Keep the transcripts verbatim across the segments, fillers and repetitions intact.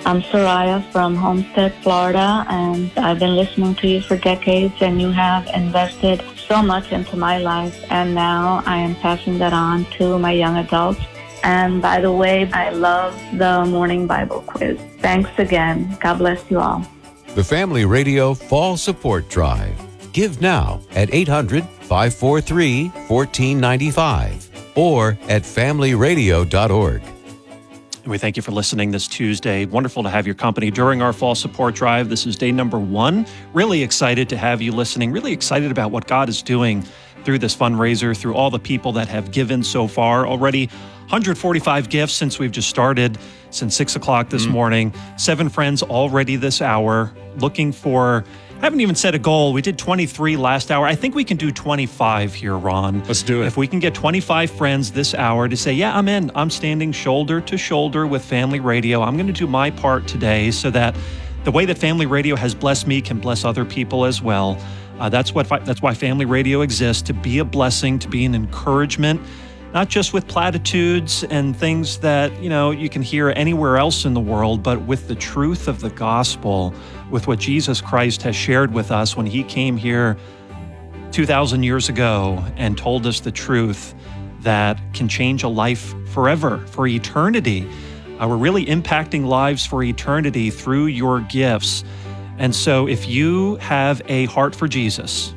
I'm Soraya from Homestead, Florida, and I've been listening to you for decades, and you have invested so much into my life, and now I am passing that on to my young adults. And by the way, I love the morning Bible quiz. Thanks again. God bless you all. The Family Radio Fall Support Drive. Give now at eight hundred, five four three, one four nine five or at family radio dot org. We thank you for listening this Tuesday. Wonderful to have your company during our Fall Support Drive. This is day number one. Really excited to have you listening. Really excited about what God is doing through this fundraiser, through all the people that have given so far. Already one hundred forty-five gifts since we've just started, since six o'clock this mm. morning. Seven friends already this hour, looking for, I haven't even set a goal. We did twenty-three last hour. I think we can do twenty-five here, Ron. Let's do it. If we can get twenty-five friends this hour to say, yeah, I'm in. I'm standing shoulder to shoulder with Family Radio. I'm going to do my part today so that the way that Family Radio has blessed me can bless other people as well. Uh, that's what. That's why Family Radio exists, to be a blessing, to be an encouragement, not just with platitudes and things that, you know, you can hear anywhere else in the world, but with the truth of the gospel, with what Jesus Christ has shared with us when he came here two thousand years ago and told us the truth that can change a life forever, for eternity. Uh, we're really impacting lives for eternity through your gifts. And so if you have a heart for Jesus,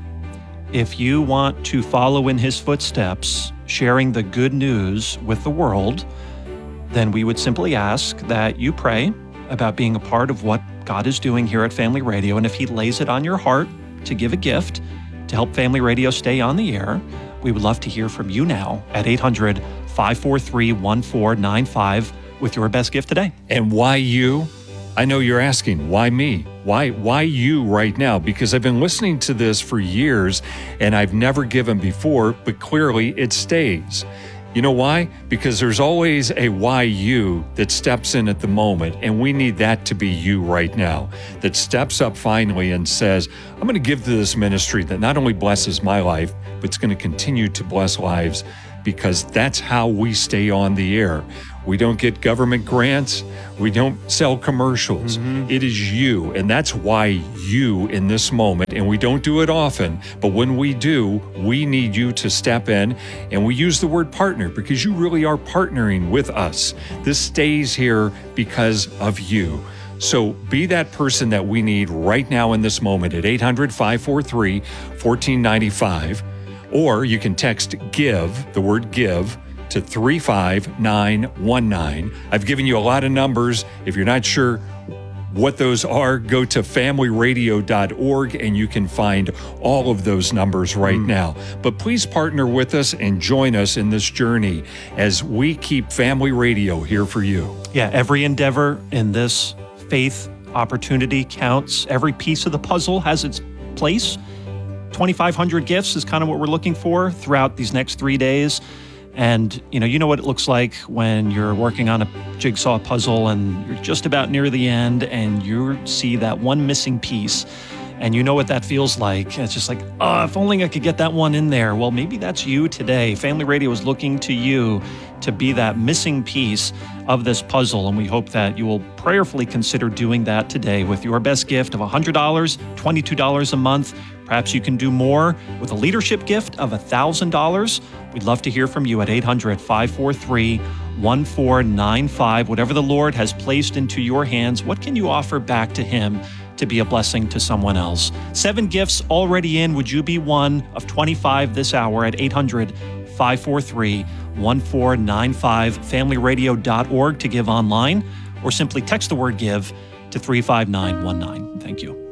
if you want to follow in his footsteps, sharing the good news with the world, then we would simply ask that you pray about being a part of what God is doing here at Family Radio. And if he lays it on your heart to give a gift to help Family Radio stay on the air, we would love to hear from you now at eight hundred, five four three, one four nine five with your best gift today. And why you? I know you're asking, why me? Why why you right now? Because I've been listening to this for years and I've never given before, but clearly it stays. You know why? Because there's always a why you that steps in at the moment, and we need that to be you right now, that steps up finally and says, I'm going to give to this ministry that not only blesses my life, but it's going to continue to bless lives, because that's how we stay on the air. We don't get government grants. We don't sell commercials. Mm-hmm. It is you, and that's why you in this moment, and we don't do it often, but when we do, we need you to step in, and we use the word partner because you really are partnering with us. This stays here because of you. So be that person that we need right now in this moment at eight hundred, five four three, one four nine five, or you can text GIVE, the word GIVE, to three five nine one nine. I've given you a lot of numbers. If you're not sure what those are, go to family radio dot org and you can find all of those numbers right mm. now. But please partner with us and join us in this journey as we keep Family Radio here for you. Yeah, every endeavor in this faith opportunity counts. Every piece of the puzzle has its place. twenty-five hundred gifts is kind of what we're looking for throughout these next three days. And, you know, you know what it looks like when you're working on a jigsaw puzzle and you're just about near the end and you see that one missing piece and you know what that feels like. It's just like, oh, if only I could get that one in there. Well, maybe that's you today. Family Radio is looking to you to be that missing piece of this puzzle. And we hope that you will prayerfully consider doing that today with your best gift of one hundred dollars, twenty-two dollars a month. Perhaps you can do more with a leadership gift of one thousand dollars. We'd love to hear from you at eight hundred, five four three, one four nine five. Whatever the Lord has placed into your hands, what can you offer back to him to be a blessing to someone else? Seven gifts already in. Would you be one of twenty-five this hour at eight hundred, five four three, one four nine five, family radio dot org to give online, or simply text the word GIVE to three five nine one nine. Thank you.